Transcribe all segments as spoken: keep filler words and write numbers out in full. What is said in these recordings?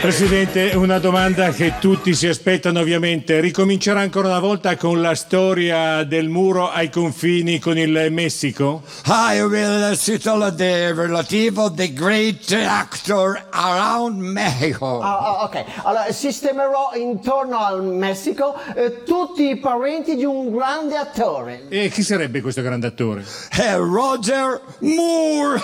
Presidente, una domanda che tutti si aspettano ovviamente. Ricomincerà ancora una volta con la storia del muro ai confini con il Messico? I will settle the relativo the great actor around Mexico. Ah, ah, ok, allora sistemerò intorno al Messico eh, tutti i parenti di un grande attore. E chi sarebbe questo grande attore? È Roger Moore.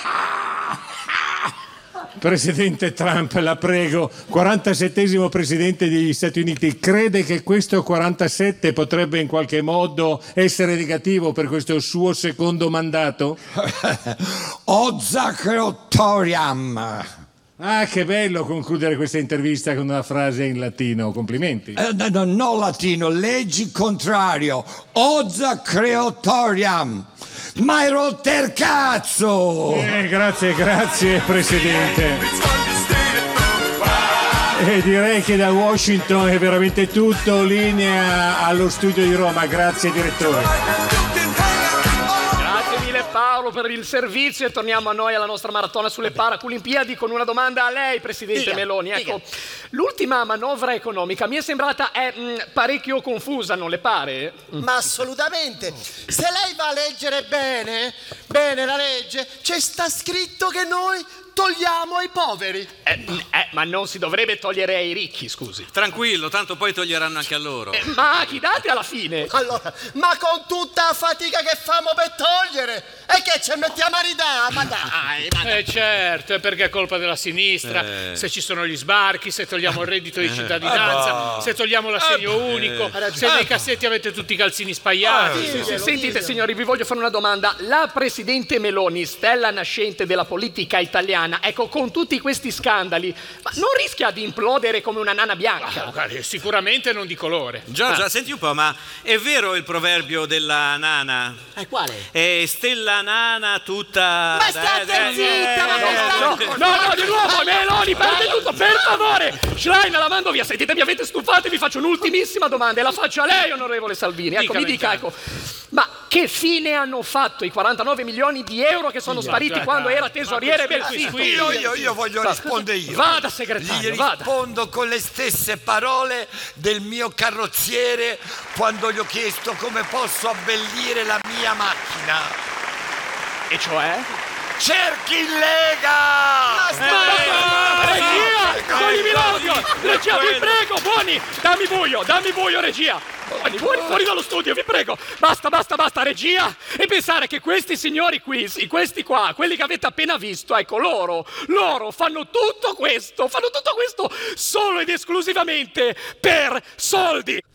Presidente Trump, la prego, quarantasettesimo presidente degli Stati Uniti, crede che questo quarantasette potrebbe in qualche modo essere negativo per questo suo secondo mandato? Oza creatoriam. Ah, che bello concludere questa intervista con una frase in latino, complimenti. Eh, no, no, no latino, leggi contrario. Oza creatoriam. Ma hai rotto il cazzo! Eh, grazie, grazie Presidente. E direi che da Washington è veramente tutto, linea allo studio di Roma. Grazie direttore. Paolo per il servizio, e torniamo a noi alla nostra maratona sulle Paralimpiadi con una domanda a lei, Presidente Dica, Meloni. Ecco, dica. L'ultima manovra economica mi è sembrata è, mh, parecchio confusa, non le pare? Ma assolutamente. Se lei va a leggere bene, bene la legge, c'è sta scritto che noi togliamo ai poveri. Eh, eh, ma non si dovrebbe togliere ai ricchi, scusi. Tranquillo, tanto poi toglieranno anche a loro. Eh, ma a chi date alla fine? Allora, ma con tutta la fatica che famo per togliere, e che ci mettiamo a ridare? Ma dai, ma dai. Eh certo, è perché è colpa della sinistra. Eh. Se ci sono gli sbarchi, se togliamo il reddito di cittadinanza, se togliamo l'assegno Eh. unico, Eh. se nei cassetti avete tutti i calzini spaiati. Sì, sì, sentite signori, vi voglio fare una domanda. La Presidente Meloni, stella nascente della politica italiana, ecco, con tutti questi scandali, ma non rischia di implodere come una nana bianca? Ah, guardi, sicuramente non di colore. Giorgia, senti un po', ma è vero il proverbio della nana? E quale? È stella nana tutta... Ma state zitta, ma che No, sta- no, no, di nuovo, Meloni, perde tutto, per favore! Schlein, la mando via. Sentite, mi avete stufato, vi faccio un'ultimissima domanda e la faccio a lei, onorevole Salvini. Ecco, Dica, mi dica, Ventano. ecco, ma che fine hanno fatto i quarantanove milioni di euro che sono spariti dai, quando dai, era tesoriere ma Belfitto? qui, Io, io, io voglio rispondere io. Vada, segretario, Gli vada. rispondo con le stesse parole del mio carrozziere quando gli ho chiesto come posso abbellire la mia macchina. E cioè? Cerchi in Lega! Regia! Toglimi l'audio! Regia, vi prego, buoni! Dammi buio, dammi buio, regia! Buoni, buoni, fuori dallo studio, vi prego! Basta, basta, basta, regia! E pensare che questi signori qui, sì, questi qua, quelli che avete appena visto, ecco, loro, loro fanno tutto questo, fanno tutto questo solo ed esclusivamente per soldi!